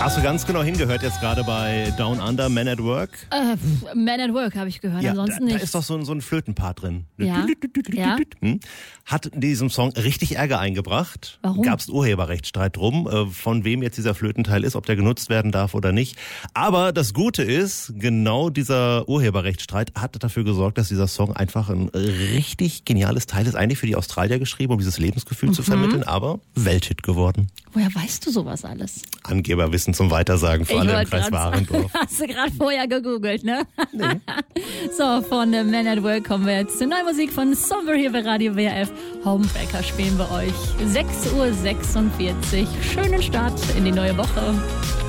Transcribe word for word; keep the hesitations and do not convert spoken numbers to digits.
Hast du ganz genau hingehört jetzt gerade bei Down Under, Man at Work? Äh, Man at Work habe ich gehört, Ja, ansonsten da, nicht. da ist doch so ein, so ein Flötenpart drin. Ja, ja. Hm? Hat in diesem Song richtig Ärger eingebracht. Warum? Gab es Urheberrechtsstreit drum, äh, von wem jetzt dieser Flötenteil ist, ob der genutzt werden darf oder nicht. Aber das Gute ist, genau dieser Urheberrechtsstreit hat dafür gesorgt, dass dieser Song einfach ein richtig geniales Teil ist. Eigentlich für die Australier geschrieben, um dieses Lebensgefühl Mhm. zu vermitteln, aber Welthit geworden. Woher weißt du sowas alles? Angeberwissen zum Weitersagen, vor Ich allem im wollte Kreis grad Warendorf. sagen, Hast du gerade vorher gegoogelt, ne? Nee. So, von äh, Man at Work kommen wir jetzt zur neuen Musik von Somber hier bei Radio W R F. Homebreaker spielen wir euch. sechs Uhr sechsundvierzig. Schönen Start in die neue Woche.